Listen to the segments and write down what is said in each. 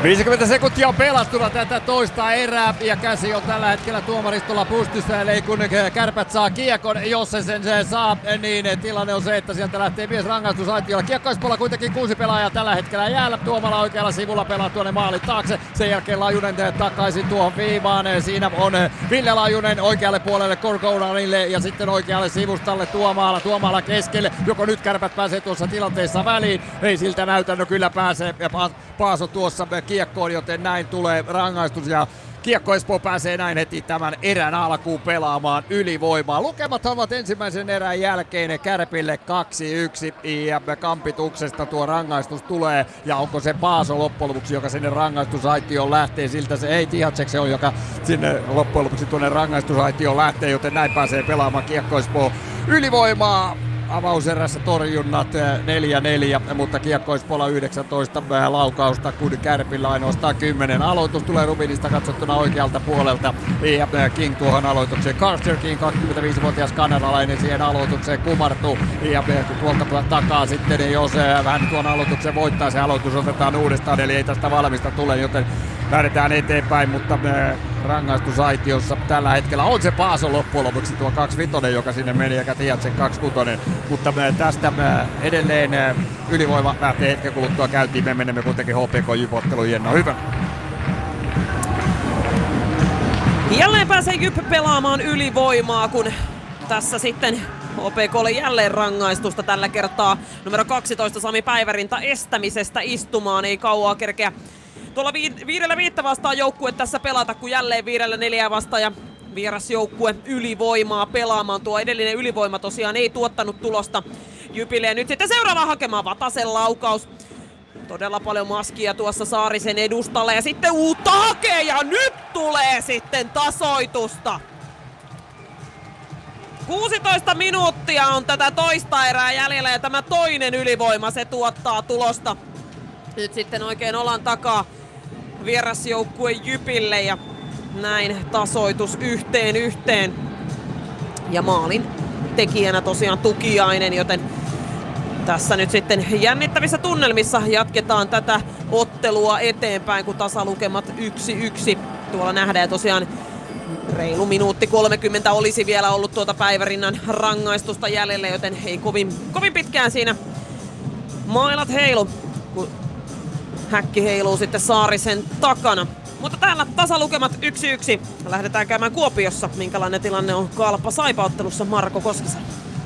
50 sekuntia on pelattuna tätä toista erää ja käsi on tällä hetkellä tuomaristolla pystyssä, eli kun Kärpät saa kiekon, jos se sen saa, niin tilanne on se, että sieltä lähtee mies rangaistusaitiolla. Kiekkoispuolella kuitenkin 6 pelaajaa tällä hetkellä jäällä. Tuomala oikealla sivulla pelaa tuonne maalin taakse. Sen jälkeen Lajunen takaisin tuohon viivaan. Siinä on Ville Lajunen oikealle puolelle Corcoranille ja sitten oikealle sivustalle Tuomala keskelle. Joko nyt Kärpät pääsee tuossa tilanteessa väliin? Ei siltä näytä, no kyllä pääsee. Paaso tuossa kiekkoon, joten näin tulee rangaistus ja Kiekko Espoo pääsee näin heti tämän erän alkuun pelaamaan ylivoimaa. Lukemat ovat ensimmäisen erän jälkeen Kärpille 2-1 ja Kampituksesta tuo rangaistus tulee. Ja onko se Paaso loppujen lopuksi, joka sinne rangaistusaitioon lähtee? Siltä se ei Tihacek se on, joka sinne loppujen lopuksi tuonne rangaistusaitioon lähtee, joten näin pääsee pelaamaan Kiekko Espoo ylivoimaa. Avauserässä torjunnat 4-4, mutta Kiekko Espoolla 19 laukausta, kun Kärpillä ainoastaan 10. Aloitus tulee Rubinista katsottuna oikealta puolelta ja King tuohon aloitukseen. Carter King, 25-vuotias kanadalainen, siihen aloitukseen kumartuu ja tuolta takaa sitten, jos hän tuon aloituksen voittaa, se aloitus otetaan uudestaan, eli ei tästä valmista tule, joten lähdetään eteenpäin, mutta rangaistusaitiossa tällä hetkellä on se Paaso loppujen lopuksi tuo 25, joka sinne meni, eikä Tihacek 26, mutta tästä edelleen ylivoima lähtee hetken kuluttua käyntiin. Me menemme kuitenkin HPK-Jyp-otteluun. Jenna, hyvä. Jälleen pääsee Jyp pelaamaan ylivoimaa, kun tässä sitten HPK:lle jälleen rangaistusta tällä kertaa. Numero 12 Sami Päivärinta estämisestä istumaan, ei kauaa kerkeä tuolla 5-5 vastaan joukkue tässä pelata, kun jälleen 5-4 vastaan ja vierasjoukkue ylivoimaa pelaamaan. Tuo edellinen ylivoima tosiaan ei tuottanut tulosta Jypille. Ja nyt sitten seuraava hakemaan Vatasen laukaus. Todella paljon maskia tuossa Saarisen edustalla ja sitten uutta hakee ja nyt tulee sitten tasoitusta. 16 minuuttia on tätä toista erää jäljellä ja tämä toinen ylivoima, se tuottaa tulosta. Nyt sitten oikein olan takaa vierasjoukkue Jypille ja näin tasoitus 1-1. Ja maalin tekijänä tosiaan Tukiainen, joten tässä nyt sitten jännittävissä tunnelmissa jatketaan tätä ottelua eteenpäin, kun tasalukemat 1-1 tuolla nähdään. Tosiaan reilu minuutti 30 olisi vielä ollut tuota Päivärinnan rangaistusta jäljellä, joten ei kovin pitkään siinä mailat heilu, kun häkki heiluu sitten Saarisen takana. Mutta täällä tasalukemat 1-1. Lähdetään käymään Kuopiossa. Minkälainen tilanne on Kalpa-Saipa-ottelussa, Marko Koskisen?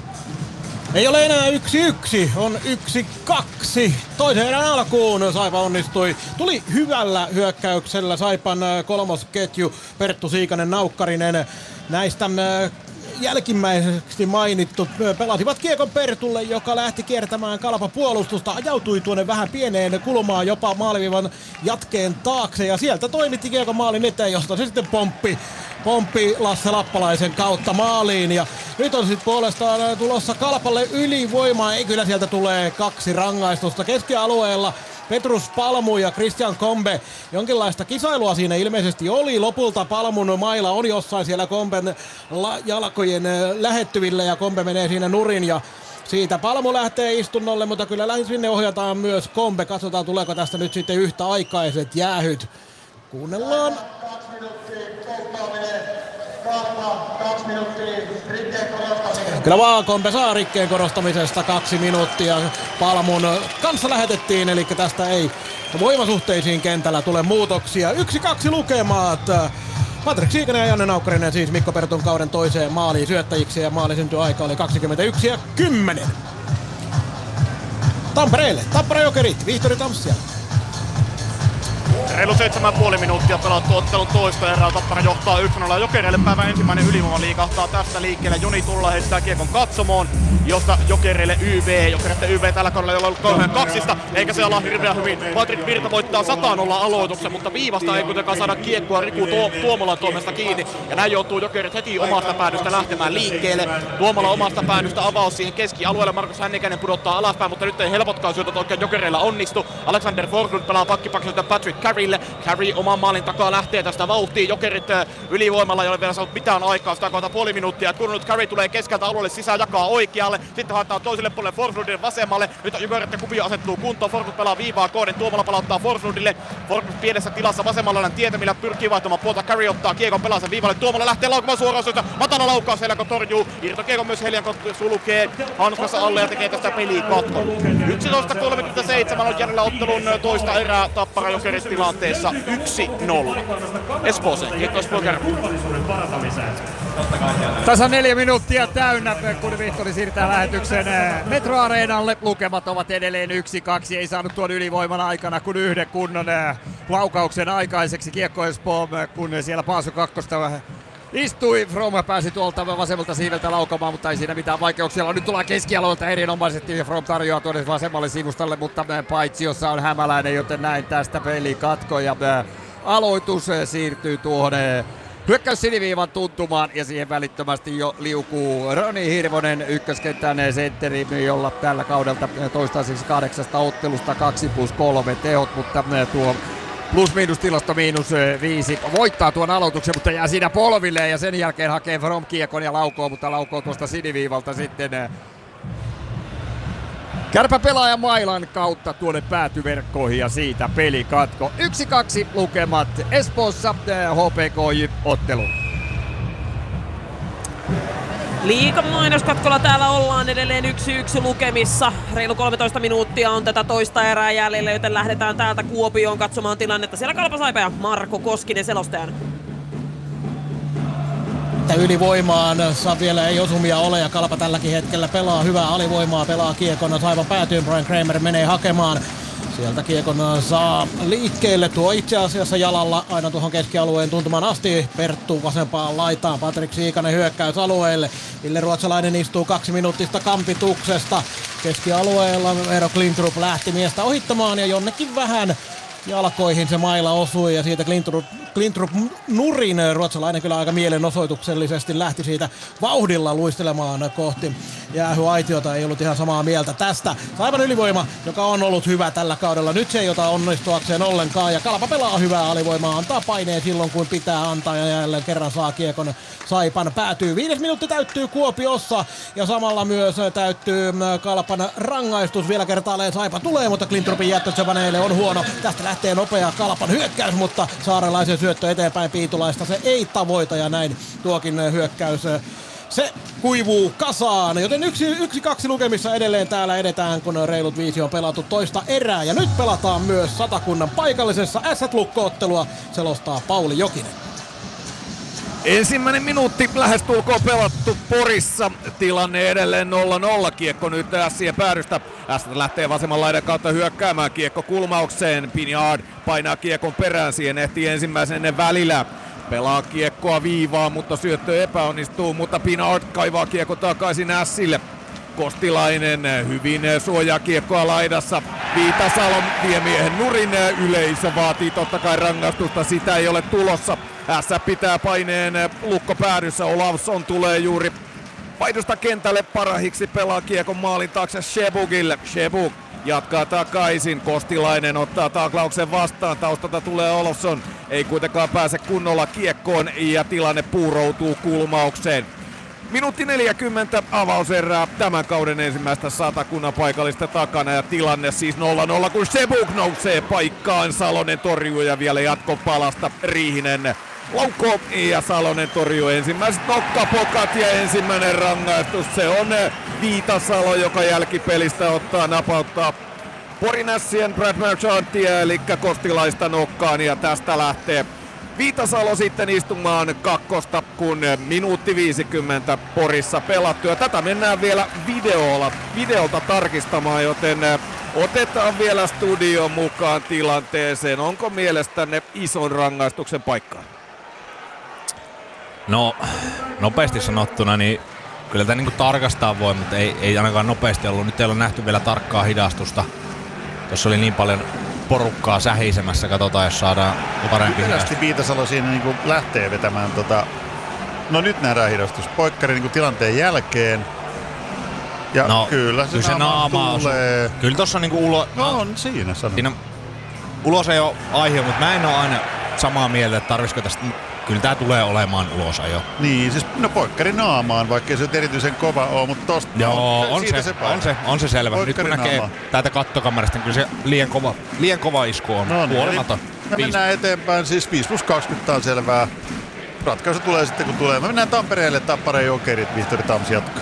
Ei ole enää 1-1, on 1-2. Toisen erän alkuun Saipa onnistui. Tuli hyvällä hyökkäyksellä Saipan kolmosketju Perttu Siikanen, Naukkarinen. Näistä jälkimmäiseksi mainittu pelasivat kiekon Pertulle, joka lähti kiertämään Kalpa puolustusta, ajautui tuonne vähän pieneen kulmaan jopa maaliviivan jatkeen taakse ja sieltä toimitti kiekon maalin eteen, josta se sitten pomppi Lasse Lappalaisen kautta maaliin ja nyt on sitten puolestaan tulossa Kalpalle ylivoimaa, ei kyllä sieltä tulee 2 rangaistusta keskialueella. Petrus Palmu ja Christian Kombe, jonkinlaista kisailua siinä ilmeisesti oli. Lopulta Palmun maila on jossain siellä Komben jalkojen lähettyvillä ja Kombe menee siinä nurin ja siitä Palmu lähtee istunnolle, mutta kyllä sinne ohjataan myös Kombe. Katsotaan tuleeko tästä nyt sitten yhtäaikaiset jäähyt. Kuunnellaan. 2 minuuttia polttaaminen. 2 minuuttia rikkeen korostaminen. Kyllä vaan Kombe saa rikkeen korostamisesta 2 minuuttia. Palmun kanssa lähetettiin, eli tästä ei voimasuhteisiin kentällä tule muutoksia. 1-2 lukemat. Patrik Siikanen ja Janne Naukkarinen siis Mikko Pertun kauden toiseen maaliin syöttäjiksi ja maali syntyi aika oli 21:10. Tampereelle, Tappara Jokerit, Vihtori Tampsia. Reilu 7,5 minuuttia pelattu ottelun toista erää. Tappara johtaa 1-0. Jokereille päivän ensimmäinen ylivoima liikahtaa tästä liikkeelle. Joni Tulla heittää kiekon katsomoon, josta Jokereille YV. Jokereille YV tällä kaudella ei ole ollut 3-2, eikä se ala hirveän hyvin. Patrik Virta voittaa 100-0 aloituksen, mutta viivasta ei kuitenkaan saada kiekkoa Riku Tuomolan toimesta kiinni. Ja näin joutuu Jokerit heti omasta päädystä lähtemään liikkeelle. Tuomola omasta päädystä avaus siihen keskialueelle. Markus Hännikäinen pudottaa alaspäin, mutta nyt ei helpotkaan syötöt oikein Jokereilla onnistu. Alexander Forslund pelaa pakkipakselta Patrick Carey Carrylle. Carry oman maalin takaa lähtee tästä vauhtiin. Jokerit ylivoimalla ei ole vielä saanut mitään aikaa. Sitä kohta puoli minuuttia. Kurunut Carry tulee keskeltä alueelle sisään, jakaa oikealle. Sitten haetaan toiselle puolelle Forsnudille vasemmalle. Nyt Jokerit kuvio asettuu kuntoon. Forsnud pelaa viivaa kohden. Tuomalla palauttaa Forsnudille. Forsnud pienessä tilassa vasemmalla tietämillä pyrkii vaihtamaan puolta. Carry ottaa kiekon, pelaa sen viivalle. Tuomalla lähtee laukumaan suoraan syöstä. Matala laukaus, Helianko torjuu. Irtokiekon myös Helianko sulkee hanskassa alle ja tekee tästä pelikatkon. 11.37 on jäljellä ottelun toista erää. Tappara Jokerit tilanteessa 1-0. Espooseen, kiekko Espoon Kärpät. Tasa 4 minuuttia täynnä, kun Vihtori siirtää lähetyksen Metro Areenalle. Lukemat ovat edelleen 1-2. Ei saanut tuon ylivoiman aikana kun yhden kunnon laukauksen aikaiseksi. Kiekko Espoo, kun siellä Paaso kakkosta istui. From pääsi tuolta vasemmalta siiveltä laukamaan, mutta ei siinä mitään vaikeuksia ole. Nyt tullaan keskialueelta erinomaisesti ja From tarjoaa tuonne vasemmalle sivustalle, mutta paitsiossa on Hämäläinen, joten näin tästä pelikatko ja aloitus siirtyy tuohon hyökkäys siniviivan tuntumaan ja siihen välittömästi jo liukuu Roni Hirvonen, ykköskentän sentteri, jolla tällä kaudelta toistaiseksi 8 ottelusta 2+3 tehot, mutta tuo plus-miinus tilasto -5 voittaa tuon aloituksen, mutta jää siinä polville ja sen jälkeen hakee From kiekon ja laukoo, mutta laukoo tuosta siniviivalta sitten Kärpä-pelaaja mailan kautta tuonne päätyverkkoihin ja siitä pelikatko. 1-2 lukemat Espoossa HPK-ottelu. Liigan mainoskatkolla täällä ollaan edelleen 1-1 lukemissa. Reilu 13 minuuttia on tätä toista erää jäljellä, joten lähdetään täältä Kuopioon katsomaan tilannetta. Siellä Kalpa Saipa ja Marko Koskinen selostajana. Ylivoimaan vielä ei osumia ole ja Kalpa tälläkin hetkellä pelaa hyvää alivoimaa, pelaa kiekon Saipan päätyyn. Brian Kramer menee hakemaan. Sieltä kiekon saa liikkeelle tuo itse asiassa jalalla aina tuohon keskialueen tuntumaan asti. Perttu vasempaan laitaan, Patrik Siikanen hyökkäysalueelle. Ville Ruotsalainen istuu 2 minuuttista kampituksesta. Keskialueella Eero Klintrup lähti miestä ohittamaan ja jonnekin vähän jalkoihin se maila osui ja siitä Klintrup nurin. Ruotsalainen kyllä aika mielenosoituksellisesti lähti siitä vauhdilla luistelemaan kohti jäähyaitiota. Ei ollut ihan samaa mieltä tästä. Saipan ylivoima, joka on ollut hyvä tällä kaudella. Nyt se ei ota onnistuakseen ollenkaan ja Kalpa pelaa hyvää alivoimaa. Antaa paineen silloin kun pitää antaa ja jälleen kerran saa kiekon Saipan päätyy. 5 minuutti täyttyy Kuopiossa ja samalla myös täyttyy Kalpan rangaistus. Vielä kertaalleen Saipa tulee, mutta Klintrupin jättö Chabaneille on huono. Tästä lähtee nopea Kalpan hyökkäys, mutta Saarelaisen syöttö eteenpäin Piitulaista se ei tavoita ja näin tuokin hyökkäys se kuivuu kasaan, joten 1-2 lukemissa edelleen täällä edetään, kun reilut 5 on pelattu toista erää. Ja nyt pelataan myös Satakunnan paikallisessa Ässät-Lukko-ottelua, selostaa Pauli Jokinen. Ensimmäinen minuutti lähestulkoon pelattu Porissa. Tilanne edelleen 0-0. Kiekko nyt Ässien päädystä. Ässät lähtee vasemman laidan kautta hyökkäämään. Kiekko kulmaukseen. Pinard painaa kiekon perään. Siihen ehtii ensimmäisen ennen välillä. Pelaa kiekkoa viivaan, mutta syöttö epäonnistuu. Mutta Pinard kaivaa kiekko takaisin Ässille. Kostilainen hyvin suojaa kiekkoa laidassa. Viitasalo vie miehen nurin. Yleisö vaatii totta kai rangaistusta. Sitä ei ole tulossa. Ässä pitää paineen Lukko päädyssä. Olavsson tulee juuri vaihdosta kentälle parahiksi. Pelaa kiekon maalin taakse Shebukille. Shebuk jatkaa takaisin. Kostilainen ottaa taklauksen vastaan. Taustalta tulee Olavsson. Ei kuitenkaan pääse kunnolla kiekkoon ja tilanne puuroutuu kulmaukseen. Minuutti 40 avauserää tämän kauden ensimmäistä Satakunnan paikallista takana ja tilanne siis 0-0, kun Shebuk nousee paikkaan. Salonen torjuu ja vielä jatkopalasta Riihinen laukoo ja Salonen torjuu ensimmäiset nokkapokat ja ensimmäinen rangaistus. Se on Viitasalo, joka jälkipelistä ottaa napauttaa Porin Ässien Brad Marchantia eli Kostilaista nokkaan ja tästä lähtee Viitasalo sitten istumaan kakkosta, kun minuutti 50 Porissa pelattu. Ja tätä mennään vielä videolta tarkistamaan, joten otetaan vielä studio mukaan tilanteeseen. Onko mielestänne ison rangaistuksen paikkaa? No, nopeasti sanottuna, niin kyllä tämä niin tarkastaa voi, mutta ei ainakaan nopeasti ollut. Nyt ei ole nähty vielä tarkkaa hidastusta. Tuossa oli niin paljon porukkaa sähisemässä, katsotaan jos saadaan parempi hidastus. Viitasalo siinä niin kuin lähtee vetämään no nyt nähdään hidastus. Poikkari niin tilanteen jälkeen. Ja no, kyllä se naama tulee. Kyllä tossa niinku No on siinä, sanon. Siinä ulosajo aihe, mutta mä en ole aina samaa mieltä, että tarvisiko tästä. Kyllä tää tulee olemaan ulosajo. Niin, siis no poikkari naamaan, vaikka se nyt erityisen kova on, mutta tosta joo, on se selvä. Poikkari nyt kun näkee naamaan. täältä kattokamerasta, niin kyllä se liian kova isku on. No niin, huolimaton. me mennään eteenpäin, siis 5+20 on selvää. Ratkaisu tulee sitten kun tulee. Me mennään Tampereelle, Tappara Jokerit, Vihtori Tams jatkaa.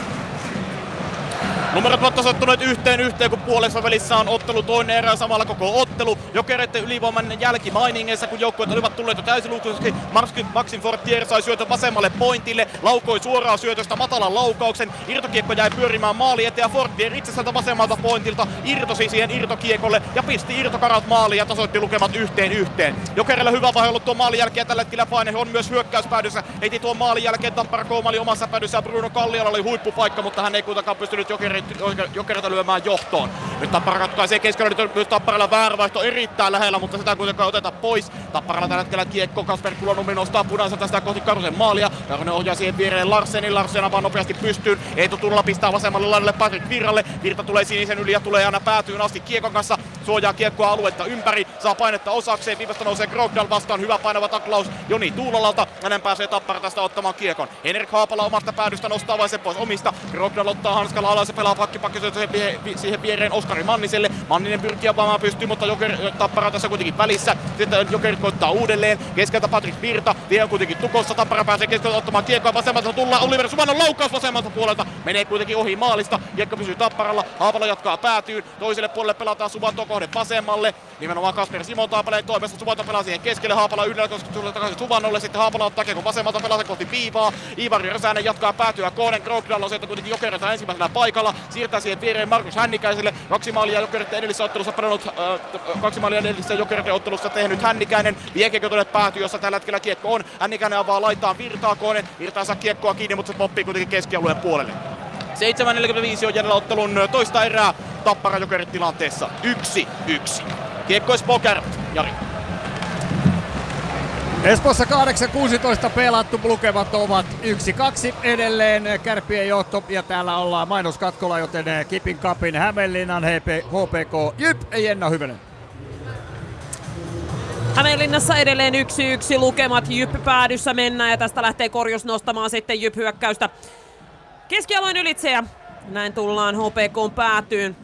Numerot ovat tasoittuneet yhteen, kun puolessa välissä on ottelu toinen erä samalla koko ottelu. Jokereiden ylivoiman jälkimainingeissa, kun joukkueet olivat tulleet jo täysilukuisesti. Maxim Fortier sai syötön vasemmalle pointille, laukoi suoraan syötöstä matalan laukauksen. Irtokiekko jäi pyörimään maali eteen ja Fortier itse sieltä vasemmalta pointilta irtosi siihen irtokiekolle ja pisti irtokarat maaliin ja tasoitti lukemat 1-1. Jokerilla hyvä vaihe ollut tuon maalin jälkeen, tällä hetkellä paine on myös hyökkäyspäädyssä. Heti tuon maalin jälkeen Tappara Koomali omassa päädyssä ja Bruno Kalliolla oli huippupaikka, mutta hän ei kuitenkaan pystynyt Jokereita lyömään johtoon. Nyt Tappara ratkaisee keskellä, nyt myös Tapparalla vääränvaihto erittäin lähellä, mutta sitä kuitenkaan oteta pois. Tapparalla tällä hetkellä kiekko, Kasper Kulonumi nostaa punaiselta sitä kohti Karusen maalia. Karunen ohjaa siihen viereen Larsenin, Larsen avaa nopeasti pystyyn. Eetu Turulla pistää vasemmalle laidalle Patrick Virralle. Virta tulee sinisen yli ja tulee aina päätyyn asti kiekon kanssa. Suojaa kiekkoa aluetta ympäri, saa painetta osakseen. Viimeistä nousee Krogdal vastaan, hyvä painava taklaus Joni Tuulalalta. Hänen pääsee Tappara tästä ottamaan kiekon. Henrik Haapala omasta päädystä nostaa vain sen pois omista. Krogdal ottaa hanskalla alas ja pelaa pakki siihen viereen Oskari Manniselle. Manninen pyrkii avaamaan pystyyn, mutta Tappara tässä kuitenkin välissä. Sitten Jokerit koittaa uudelleen. Keskeltä Patrick Virta. Tie on kuitenkin tukossa. Tappara pääsee keskeltä ottamaan kiekkoa. Vasemmalta tullaan. Oliver Suvannon laukaus vasemmalta puolelta. Menee kuitenkin ohi maalista. Kiekko pysyy Tapparalla. Haapala jatkaa päätyyn. Toiselle puolelle pelataan Suvantoa kohde vasemmalle. Nimenomaan Kasper Simon Taapaleen toimesta. Suvanto pelaa siihen keskelle. Haapala yhdellä tulee takaisin Suvannolle. Sitten Haapala ottaa kiekon vasemmalta. Pelaa kohti viivaa. Iivari Räsänen jatkaa päätyä. Koonen Krogdal on sieltä kuitenkin Jokereita ensimmäisenä paikalla. Siirtää siihen viereen Markus Hännikäiselle. 2 maalia Jokereiden edellisessä ottelussa pelannut, 2 maalia edellisessä Jokereiden ottelussa tehnyt Hännikäinen. Vie kiekko tuonne päätyy, jossa tällä hetkellä kiekko on. Hännikäinen avaa laitaan Virtaa, Koonen. Virtaa saa kiekkoa kiinni, mutta se poppii kuitenkin keskialueen puolelle. 7.45 on jäljellä ottelun toista erää. Tappara Jokerit tilanteessa 1-1. Kiekko Espoo Kärpät. Jari. Espoossa 8.16 pelattu, lukemat ovat 1-2 edelleen Kärppien johto ja täällä ollaan mainoskatkolla, joten Kipin Kapin Hämeenlinnan HPK Jyp Jenna Hyvönen. Hämeenlinnassa edelleen 1-1 lukemat, Jyp päädyssä mennään ja tästä lähtee Korjus nostamaan sitten Jyp hyökkäystä keskialueen ylitse ja näin tullaan HPK:n päätyyn.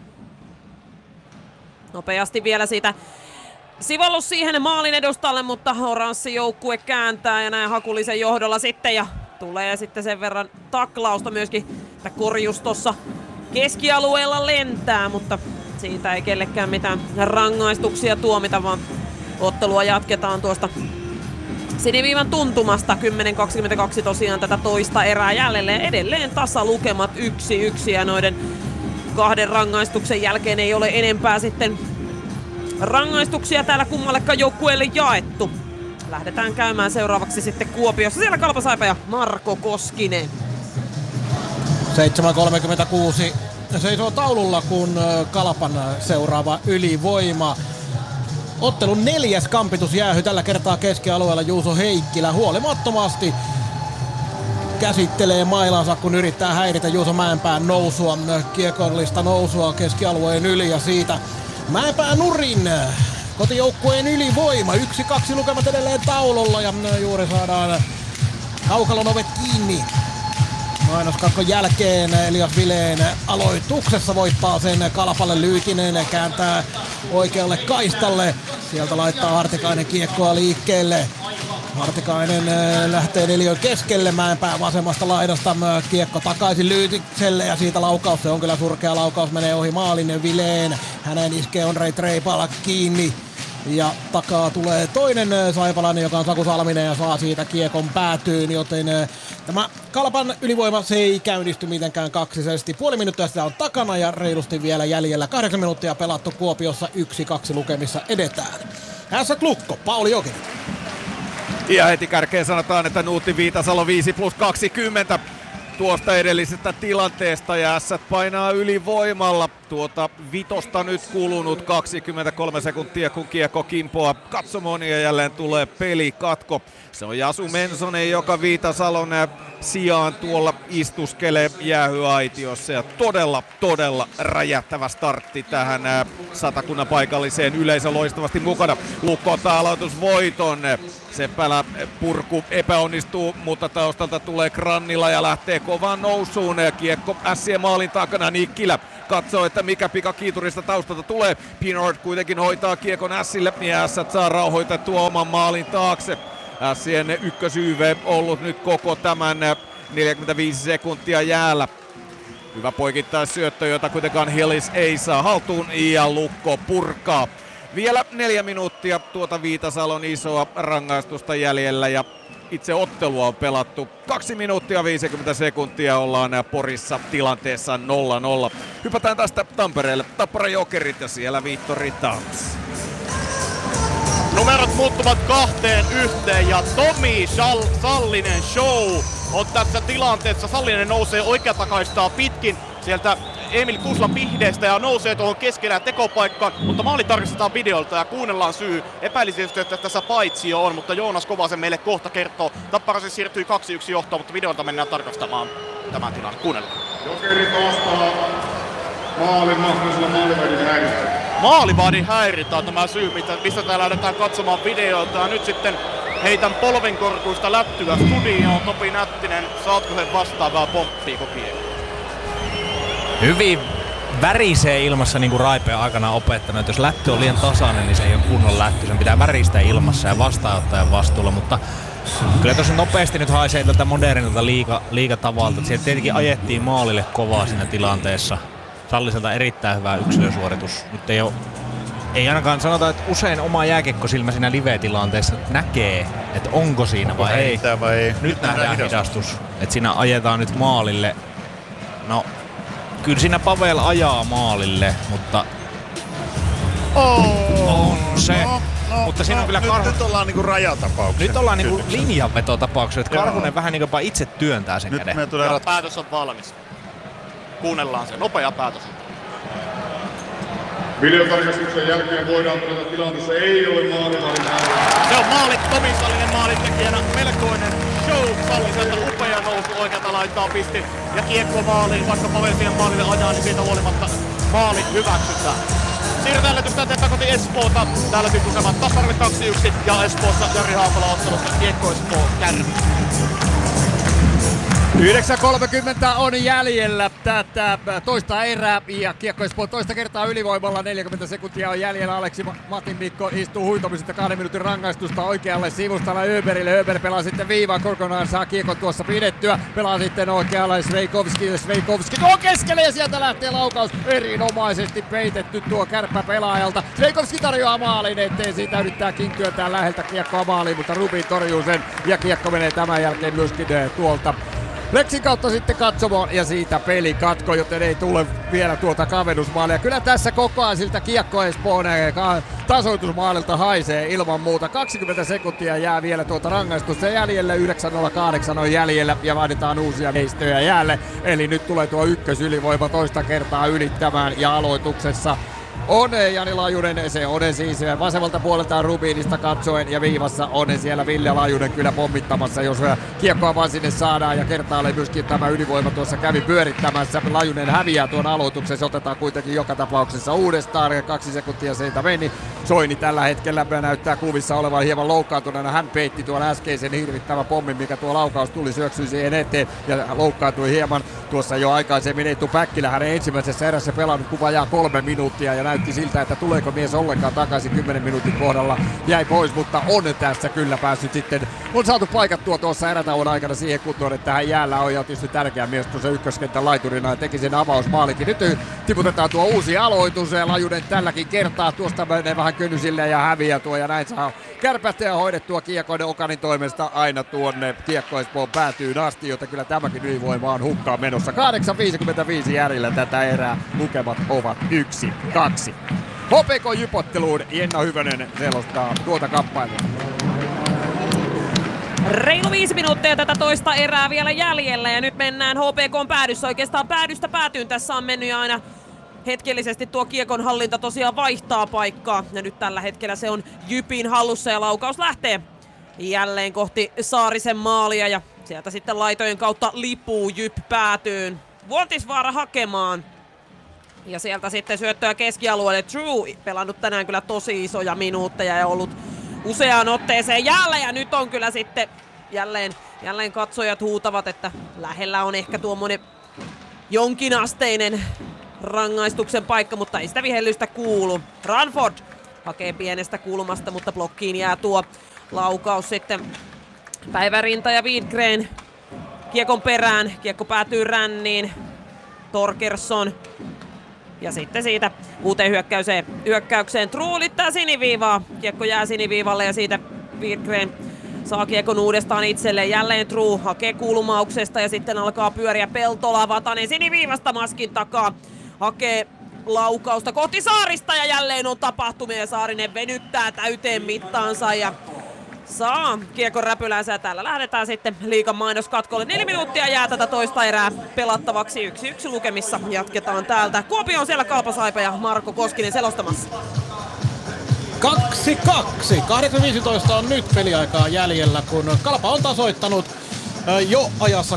Nopeasti vielä siitä sivallus siihen maalin edustalle, mutta oranssi joukkue kääntää ja näin Hakulisen johdolla sitten ja tulee sitten sen verran taklausta myöskin, että Korjus tossa keskialueella lentää, mutta siitä ei kellekään mitään rangaistuksia tuomita, vaan ottelua jatketaan tuosta siniviivan tuntumasta. 10.22 tosiaan tätä toista erää jäljelle. Edelleen tasalukemat 1-1 ja noiden 2 rangaistuksen jälkeen ei ole enempää sitten rangaistuksia täällä kummallekaan joukkueelle jaettu. Lähdetään käymään seuraavaksi sitten Kuopiossa. Siellä Kalpa Saipa ja Marko Koskinen. 7.36 seisoo taululla, kun Kalpan seuraava ylivoima. Ottelun 4. kampitus jäähy tällä kertaa keskialueella Juuso Heikkilä huolimattomasti käsittelee mailansa, kun yrittää häiritä Juuso Mäenpään nousua, kiekollista nousua keskialueen yli ja siitä Mäenpää nurin. Kotijoukkueen ylivoima. 1-2 lukemat edelleen taululla ja juuri saadaan kaukalon ovet kiinni. Mainoskatkon jälkeen Elias Vileen aloituksessa voittaa sen Kalpalle. Lyytinen kääntää oikealle kaistalle. Sieltä laittaa Hartikainen kiekkoa liikkeelle. Hartikainen lähtee neliön keskelle, Mäenpää vasemmasta laidasta, kiekko takaisin Lyytikselle ja siitä laukaus, se on kyllä surkea laukaus, menee ohi maalin Vileen, hänen iskee Ondrej Treipala kiinni ja takaa tulee toinen saipalainen, joka on Saku Salminen ja saa siitä kiekon päätyyn, joten tämä Kalpan ylivoima se ei käynnisty mitenkään kaksisesti. Puoli minuuttia sitä on takana ja reilusti vielä jäljellä. 8 minuuttia pelattu Kuopiossa, 1-2 lukemissa edetään. Ässät lukko, Pauli Jokinen. Ja heti kärkeen sanotaan, että Nuutti Viitasalo 5+20. tuosta edellisestä tilanteesta ja Ässät painaa ylivoimalla. Tuota vitosta nyt kulunut 23 sekuntia, kun kiekko kimpoaa katsomoon ja jälleen tulee pelikatko. Se on Jasu Mensonen, joka Viitasalon sijaan tuolla istuskelee jäähyaitiossa ja todella räjähtävä startti tähän Satakunnan paikalliseen yleisö loistavasti mukana. Lukko ottaa aloitusvoiton. Seppälä purku epäonnistuu, mutta taustalta tulee Krannila ja lähtee kovaan nousuun. Kiekko Ässien maalin takana. Nikkilä katsoo, että mikä pika kiiturista taustalta tulee. Pinard kuitenkin hoitaa kiekon Ässille ja Ässät saa rauhoitettua oman maalin taakse. Ässien ykkösYV ollut nyt koko tämän 45 sekuntia jäällä. Hyvä poikittaisyöttö, jota kuitenkaan Hillis ei saa haltuun ja Lukko purkaa. Vielä 4 minuuttia tuota Viitasalon isoa rangaistusta jäljellä ja itse ottelua on pelattu 2 minuuttia 50 sekuntia. Ollaan Porissa tilanteessa 0-0. Hypätään tästä Tampereelle. Tappara Jokerit ja siellä Viittori Tams. Numerot muuttuvat 2-1 ja Tomi Sallinen show on tässä tilanteessa. Sallinen nousee oikeatakaistaa pitkin sieltä Emil Kuslan pihdeestä ja nousee tuohon keskellä tekopaikkaan, mutta maali tarkistetaan videolta ja kuunnellaan syy. Epäilisi, että tässä paitsio on, mutta Joonas Kovasen meille kohta kertoo. Tappara siis siirtyy 2-1 johtoon, mutta videolta mennään tarkastamaan tämän tilanne. Kuunnellaan. Jokerit vastaa maalin mahdollisella maalivahdin häirintää. Maalivahdin häirintä on tämä syy, mistä täällä lähdetään katsomaan videolta. Ja nyt sitten heitän polvenkorkuista lättyä studioon. Topi Nättinen, saatko sen vastaavaa pomppia kokien? Hyvin värisee ilmassa, niin kuin Raipe on aikana opettanut. Jos lätty on liian tasainen, niin se ei ole kunnon lätty. Sen pitää väristää ilmassa ja vastaanottajan vastuulla. Mutta kyllä tuossa nopeasti nyt haisee tältä modernilta liigatavalta. Siellä tietenkin ajettiin maalille kovaa siinä tilanteessa. Salliselta erittäin hyvä yksilösuoritus. Nyt ei ainakaan sanota, että usein oma jääkiekkosilmä siinä live-tilanteessa näkee, että onko siinä vai ei. Nyt nähdään hidastus. Että siinä ajetaan nyt maalille. No, kyllä siinä Pavel ajaa maalille, mutta on se. Mutta siinä on kyllä nyt ollaan niinku rajatapauksessa. Nyt ollaan niinku linjanvetotapauksessa, että Karhunen vähän niinku jopa itse työntää sen käden. Päätös on valmis. Kuunnellaan se. Nopea päätös. Videotarkastuksen jälkeen voidaan todeta tilanteessa ei ole maalivahdin häirintää. Se on Tomi Sallinen maalintekijänä. Melkoinen show Salliselta. Upea nousu oikealta laittaa pisti. Ja kiekko maaliin. Vaikka Pavel siihen maalille ajaa, niin siitä huolimatta maali hyväksytään. Siirrytään lähetystä eteenpäin kohti Espoota. Täällä siis lukevat Tapparalle 2-1 ja Espoossa Jari Haapala ottelussa Kiekko Espoo Kärvi. 9.30 on jäljellä tätä toista erää ja Kiekko Espoo toista kertaa ylivoimalla. 40 sekuntia on jäljellä. Aleksi Matin Mikko istuu huitomisesta 2 minuutin rangaistusta oikealle sivustalla Öberille. Öber pelaa sitten viivaan kokonaan, saa kiekon tuossa pidettyä. Pelaa sitten oikealle Sveikovski tuo keskelle ja sieltä lähtee laukaus. Erinomaisesti peitetty tuo kärppä pelaajalta. Sveikovski tarjoaa maalin eteen, siitä yrittää kinkyötää läheltä kiekkoa maaliin, mutta Rubin torjuu sen ja kiekko menee tämän jälkeen myöskin tuolta Lexin kautta sitten katsomoon ja siitä peli katko, joten ei tule vielä tuota kavennusmaalia. Kyllä tässä koko ajan siltä Kiekko Espoon tasoitusmaalilta haisee ilman muuta. 20 sekuntia jää vielä tuota rangaistusta jäljellä, 9.08 on jäljellä ja vaaditaan uusia veistöjä jäälle. Eli nyt tulee tuo ykkösylivoima toista kertaa ylittämään ja aloituksessa on Jani Lajunen, se on siis vasemmalta puolelta Rubinista katsoen ja viivassa on siellä Ville Lajunen kyllä pommittamassa, jos kiekkoa vaan sinne saadaan ja kertaalle myöskin tämä ylivoima tuossa kävi pyörittämässä. Lajunen häviää tuon aloituksen, se otetaan kuitenkin joka tapauksessa uudestaan, 2 sekuntia siitä meni. Soini tällä hetkellä näyttää kuvissa olevan hieman loukkaantuneena, hän peitti tuon äskeisen hirvittävän pommin, mikä tuo laukaus tuli, syöksyi siihen eteen ja loukkaantui hieman. Tuossa jo aikaisemmin Eetu Päkkilä hänen ensimmäisessä erässä pelannut kun vajaa 3 minuuttia ja näytti siltä, että tuleeko mies ollenkaan takaisin 10 minuutin kohdalla. Jäi pois, mutta on tässä kyllä päässyt sitten. On saatu paikattua tuossa erätauon aikana siihen kuntoon, että hän jäällä on ja tietysti tärkeä mies tuossa ykköskentän laiturina ja teki sen avausmaalikin. Nyt tiputetaan tuo uusi aloitus ja Lajunen tälläkin kertaa tuosta menee vähän kynnysille ja häviää tuo ja näin saa Kärpästä ja hoidettua kiekkoinen Okanin toimesta aina tuonne Kiekko Espoon päätyyn asti, joten kyllä tämäkin ylivoima on hukkaan menossa. 8.55 jäljellä tätä erää, lukemat ovat 1-2. HPK-jypotteluun Jenna Hyvönen selostaa tuota kamppailua. Reilu 5 minuuttia tätä toista erää vielä jäljellä ja nyt mennään HPK:n päädyssä. Oikeastaan päädystä päätyyn tässä on mennyt aina hetkellisesti tuo kiekon hallinta tosiaan vaihtaa paikkaa. Ja nyt tällä hetkellä se on Jypin hallussa ja laukaus lähtee jälleen kohti Saarisen maalia. Ja sieltä sitten laitojen kautta lipuu Jyp päätyyn. Vuotisvaara hakemaan. Ja sieltä sitten syöttöä keskialueelle. True pelannut tänään kyllä tosi isoja minuutteja ja ollut useaan otteeseen jäällä. Ja nyt on kyllä sitten jälleen katsojat huutavat, että lähellä on ehkä tuommoinen jonkinasteinen rangaistuksen paikka, mutta ei sitä vihellystä kuulu. Ranford hakee pienestä kulmasta, mutta blokkiin jää tuo laukaus sitten. Päivärinta ja Widgren kiekon perään. Kiekko päätyy ränniin. Torkersson. Ja sitten siitä uuteen hyökkäykseen True ylittää siniviivaa. Kiekko jää siniviivalle ja siitä Widgren saa kiekon uudestaan itselleen. Jälleen True hakee kulmauksesta ja sitten alkaa pyöriä Peltola. Vatanen siniviivasta maskin takaa. Hakee laukausta kohti Saarista ja jälleen on tapahtumia ja Saarinen venyttää täyteen mittaansa ja saa kiekon räpylänsä ja täällä lähdetään sitten liigan mainoskatkolle. 4 minuuttia jää tätä toista erää pelattavaksi. 1-1 lukemissa jatketaan täältä. Kuopio on siellä Kalpa Saipa ja Marko Koskinen selostamassa. 2-2. 8.15 on nyt peliaikaa jäljellä, kun Kalpa on tasoittanut jo ajassa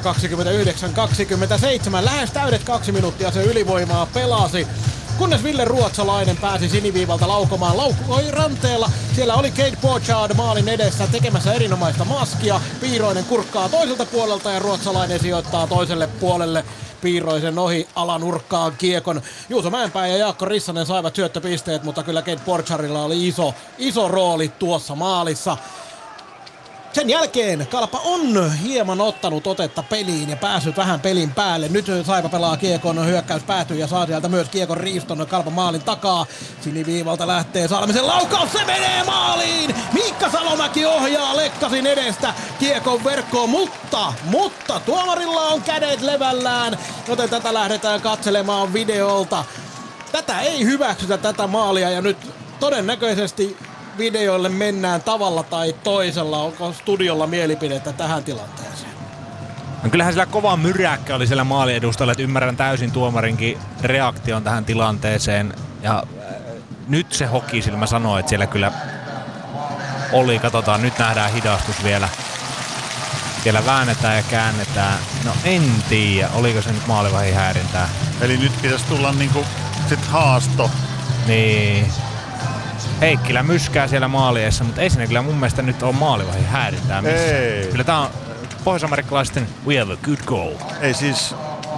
29-27. Lähes täydet 2 minuuttia se ylivoimaa pelasi. Kunnes Ville Ruotsalainen pääsi siniviivalta laukomaan. Laukoi ranteella. Siellä oli Kate Borchard maalin edessä tekemässä erinomaista maskia. Piiroinen kurkkaa toiselta puolelta ja Ruotsalainen sijoittaa toiselle puolelle Piiroisen ohi alanurkkaan kiekon. Juuso Mäenpää ja Jaakko Rissanen saivat syöttöpisteet, mutta kyllä Kate Borchardilla oli iso rooli tuossa maalissa. Sen jälkeen Kalpa on hieman ottanut otetta peliin ja päässyt vähän pelin päälle. Nyt Saipa pelaa kiekon, hyökkäys päätyy ja saa sieltä myös kiekon riiston Kalpan maalin takaa. Siniviivalta lähtee Salmisen laukaus, se menee maaliin! Miikka Salomäki ohjaa Lekkasin edestä kiekon verkkoon, mutta tuomarilla on kädet levällään, joten tätä lähdetään katselemaan videolta. Tätä ei hyväksytä tätä maalia ja nyt todennäköisesti videoille mennään tavalla tai toisella. Onko studiolla mielipidettä tähän tilanteeseen? No kyllähän sillä kova myräkkä oli siellä maaliedustalla, että ymmärrän täysin tuomarinkin reaktion tähän tilanteeseen. Ja nyt se hokisilmä sanoo, että siellä kyllä oli, katsotaan, nyt nähdään hidastus vielä. Siellä väännetään ja käännetään. No en tiedä, oliko se nyt maalivahdin häirintää. Eli nyt pitäisi tulla niinku sit haasto. Niin. Heikkilä myskää siellä maalieessa, mutta ei siinä kyllä mun mielestä nyt ole maalivahdin häirintää missään. Ei. Kyllä tää on pohjois-amerikkalaisten we have a good goal. Ei siis.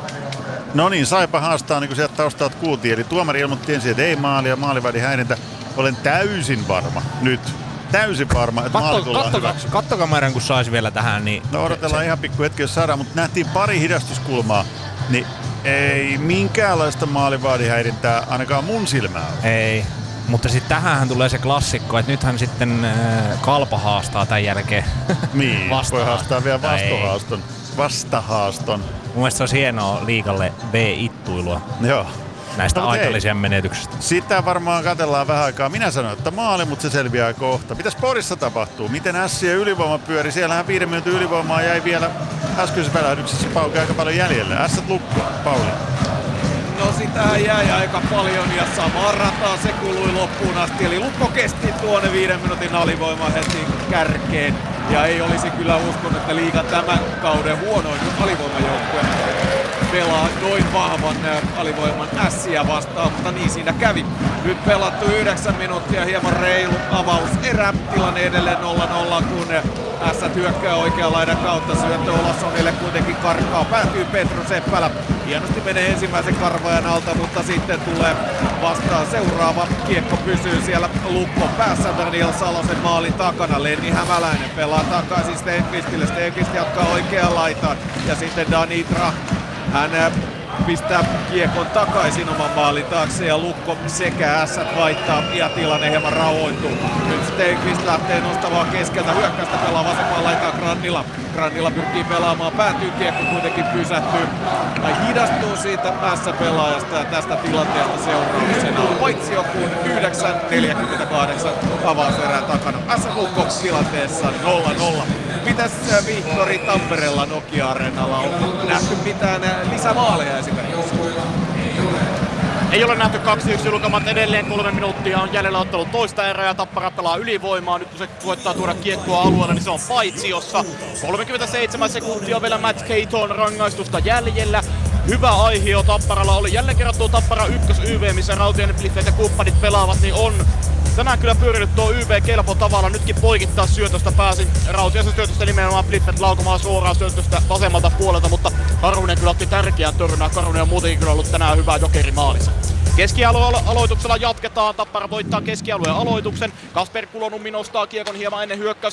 No niin, Saipa haastaa niin kuin sieltä taustalta kuultiin. Eli tuomari ilmoitti ensin, että ei maalia, maalivahdin häirintä. Olen täysin varma nyt. Täysin varma, että maali tullaan hyväksymään. Kattokameran kun saisi vielä tähän, niin... No odotellaan ihan pikku hetki, jos saadaan, mutta nähtiin pari hidastuskulmaa. Niin ei minkäänlaista maalivahdin häirintää ainakaan mun silmään. Ei. Mutta sitten tähänhän tulee se klassikko, että nythän sitten Kalpa haastaa tämän jälkeen niin, voi haastaa vielä vastahaaston. Mun mielestä se olisi hienoa liigalle B-ittuilua. Joo. Näistä aikallisien menetyksistä. Sitä varmaan katsellaan vähän aikaa. Minä sanoin, että maali, mutta se selviää kohta. Mitäs Porissa tapahtuu? Miten Ässien ylivoima pyöri? Siellähän 5 minuutin ylivoimaa jäi vielä äskeisessä välähdyksessä Pauke aika paljon jäljelle. Ässät lukkoon, Pauli. No sitähän jäi aika paljon ja samaan rataan se kului loppuun asti. Eli Lukko kesti tuonne 5 minuutin alivoima heti kärkeen. Ja ei olisi kyllä uskonut, että liigan tämän kauden huonoin alivoimajoukkue pelaa noin vahvan alivoiman Ässiä vastaan, mutta niin siinä kävi. Nyt pelattu 9 minuuttia, hieman reilu avauserä. Tilanne edelleen 0-0, kun Ässät hyökkää oikean laidan kautta. Syöttö Olassonille kuitenkin karkaa. Päätyy Petru Seppälä. Hienosti menee ensimmäisen karvajan alta, mutta sitten tulee vastaan seuraava. Kiekko pysyy siellä Lukko päässä Daniel Salosen maalin takana. Lenni Hämäläinen pelaa takaisin Stenqvistille. Stenqvist jatkaa oikeaan laitaan. Ja sitten Dani Tracht. Hän pistää kiekon takaisin oman maalin taakse ja Lukko sekä Ässät vaihtaa ja tilanne hieman rauhoittuu. Nyt Stenqvist lähtee nostamaan keskeltä hyökkäystä, pelaa vasempaan laitaan Grannila. Grandilla pyrkii pelaamaan, päätyy kiekko kuitenkin pysähtyy tai hidastuu siitä S-pelaajasta ja tästä tilanteesta seurauksena on paitsi joku 9.48 avauserää takana. S-Lukko tilanteessa 0-0. Mitäs Vihtori Tampereella Nokia-areenalla on nähty mitään lisämaaleja esimerkiksi? Ei ole nähty 2-1 lukemat edelleen, 3 minuuttia on jäljellä ottelun toista erää ja Tappara pelaa ylivoimaa. Nyt kun se koettaa tuoda kiekkoa alueelle, niin se on paitsiossa. 37 sekuntia vielä Matt Caton rangaistusta jäljellä. Hyvä aihio Tapparalla oli. Jälleen kerran tuo Tappara ykkös-YV, missä Rautiainen, Bliffet ja kumppanit pelaavat, niin on tänään kyllä pyörinyt tuo YV kelpo tavalla. Nytkin poikittaa syötöstä pääsi. Rautiaisen syötöstä nimenomaan Bliffet laukomaan suoraan syötöstä vasemmalta puolelta, mutta Karunen kyllä otti tärkeän törnää. Karunen on muutenkin kyllä ollut tänään hyvä jokeri maalissa. Keskialueen aloituksella jatketaan. Tappara voittaa keskialueen aloituksen. Kasper Kulonummi nostaa kiekon hieman ennen hyökkäys